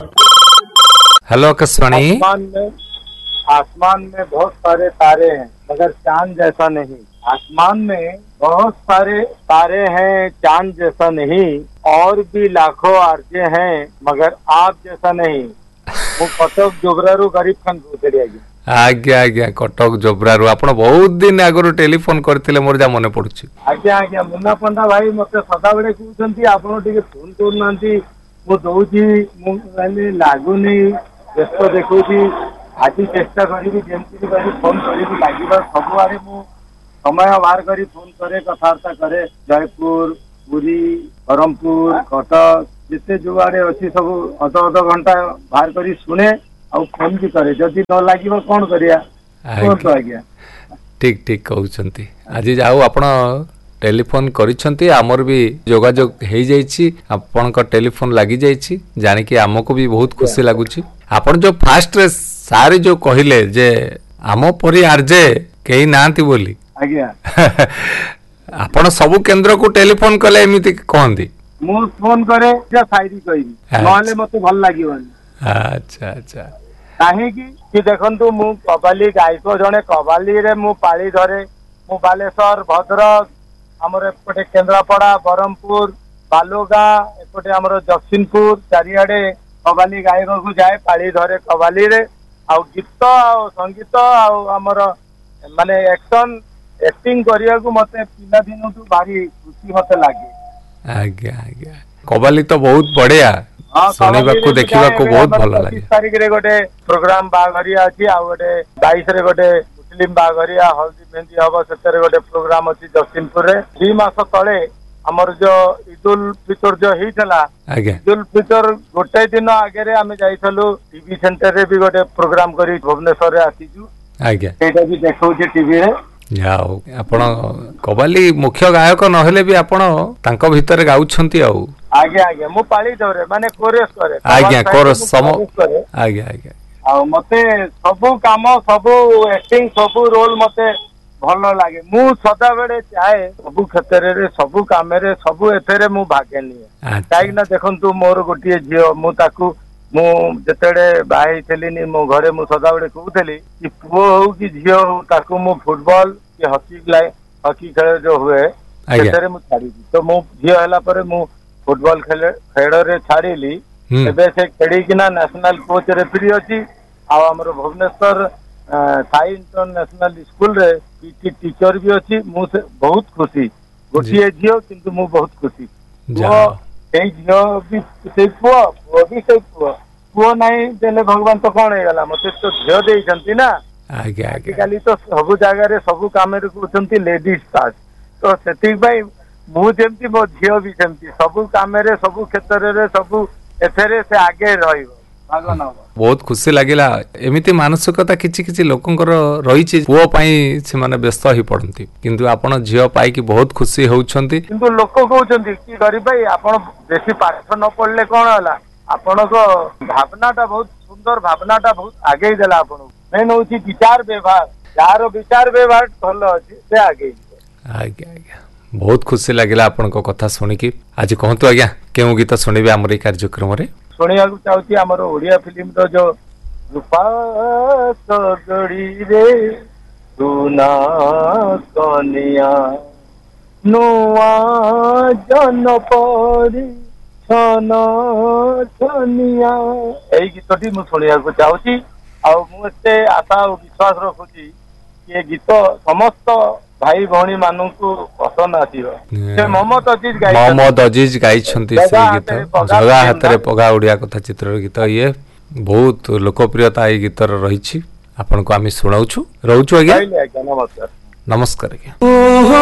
Hello Akashvani. आसमान में बहुत सारे तारे हैं मगर चांद जैसा नहीं। आसमान में बहुत सारे तारे हैं चांद जैसा नहीं, और भी लाखों आरजे हैं मगर आप जैसा नहीं। ମୁଁ କଟକ ଯୋବ୍ରାରୁ ଗରିବ ଖାନ କହୁଥିଲି ଆଜ୍ଞା। आज्ञा आज्ञा कटक जोब्रारू आपण बहुत दिन आगु टेलीफोन करथिले मोर जा मने पडुछि। आज्ञा आज्ञा मुन्ना पंडा भाई मते सदा बेले कहउछंती आपण टिके फोन करनांती मु दउछि मु माने लागुनी व्यस्त देखउछि। आज चेष्टा करी जेमती करी फोन करी लागिबा सब आरे मु समय बाहर करी फोन करे कथावार्ता करे। जयपुर पुरी ब्रह्मपुर कटक जिते जो आड़े अच्छी सब अध अध घंटा बाहर करी सुने और फोन भी करे। जदि न लगे कौन करिया आज्ञा। ठीक ठीक कहउछंती। आज जाऊ आपण टेलीफोन करिसंती हमर भी जोगाजोग हेई जाईछि। आपनका टेलीफोन लागि जाईछि जानि कि हमको भी बहुत खुशी लागुछि। आपण जो फास्ट रे सारे जो कहिले जे आम परी आरजे केही नांती बोली आज्ञा आपण सब केंद्र को टेलीफोन कले एमिति कहंती मु फोन करे या शायरी कहबी नहले मते भल लागिवनी। अच्छा अच्छा काहे कि देखंतु मु कबाली गायक जने कबाली रे मु पाली धरे। मु बालेश्वर भद्रक हमर एपटे केंद्रापड़ा ब्रह्मपुर बालुगा एपटे हमर जक्षिनपुर चारियाडे कबाली गायक को जाए पाली धरे कबाली रे। आ गीत आ संगीत आ हमर माने एक्टिंग करिया को मते पिला दिनो तू भारी खुशी मते लागे। आज्ञा आज्ञा कबाली तो बहुत बढ़िया सुनिबा को देखिबा को बहुत भल लागे। 30 तारिख रे गोटे प्रोग्राम बागरिया अछि आ गोटे 22 रे गोटे मुस्लिम बागरिया हल्दी मेहंदी हबो सेतरे गोटे प्रोग्राम अछि जक्षिनपुर रे। 2 मास तळे हमर जो ईदुल फितर जो हितला ईदुल फितर गोटे दिन आगे रे आमे जाइथलु टीवी सेंटर रे भी गोटे प्रोग्राम करी भुवनेश्वर रे आसीजु। आज्ञा सेटा भी देखौ जे टीवी रे। जाओ आपण कबाली मुख्य गायक नहले भी आपण तांको भीतर गाउछंती आउ। आज्ञा आज्ञा मु पाली धरे माने कोरेस करे आज्ञा कोरस सम आज्ञा आज्ञा आ मते सबु काम सबु एक्टिंग सबु रोल मते भल लागे। मु सदा बेले चाहे सबु क्षेत्र रे सबु काम रे सबु एथरे मु भागे निए। काई ना देखंतु मोर गोटिए झियो मु ताकू मु जतेडे बाही थेलिनी मो घरे मु सदा बेले कहउथली कि पुओ हो कि झियो हो ताकू मु फुटबॉल कि हॉकी खेल जो हुए सेतरे मु छाड़ी। तो मु झियो हला परे मु फुटबॉल खेल रे छाड़ीली। एबे से खेड़ी किना नेशनल कोच रेफरी अछि आ हमर भुवनेश्वर साई इंटरनेशनल स्कूल रे पीटी टीचर भी अछि। मु से बहुत खुशी गोटिए झियो किंतु मु बहुत खुशी। वो ए झियो भी से पुओ भी से पुओ नहीं देले भगवान तो कौन हे गला मते तो झियो देई छंती ना। आज्ञा आज्ञा खाली तो सब जगह रे सब काम रे कहउछंती लेडीज पास। तो सेति भाई मु जेमती मो झियो भी सेमती सब काम रे सब क्षेत्र रे सब एथरे से आगे रहिबो भागन हो। बहुत खुशी लागिला एमिति मानसिकता किछि किछि लोकंकर रहिछि पुओ पई से माने व्यस्त ही पड़ंती किंतु आपण झियो पाई कि बहुत खुशी होउछंती। किंतु लोक कहउछंती कि गरीब भाई आपण बेसी पाठ न पढ़ले कोन होला आपण को भावनाटा बहुत सुंदर भावनाटा बहुत आगे देला। आपण मेन होछि विचार व्यवहार यार विचार व्यवहार भल अछि से आगे। आज्ञा आज्ञा बहुत खुशी लागिला आपण को कथा सुनि कि। आज कहंतु आज्ञा केउ गीत सुनिबे हमर कार्यक्रम रे सुनिया को चाहूची हमर ओडिया फिल्म रो जो रूपा सगड़ी रे सुना कनिया नुआ जन परी छना छनिया एई गीतटी मु सुनिया को चाहूची। आ मु एते आशा और विश्वास रखुची कि ये गीत समस्त भाई भौणी मानू को पसंद आसीबो। से मोहम्मद अजीज गाइछंती से गीत जगा हाथ पगा उड़िया कथा चित्र गीत ये बहुत लोकप्रियता ये गीतर रही। आपन को आमी सुनाउछु रहउछु आज्ञा। नमस्कार नमस्कार आज्ञा।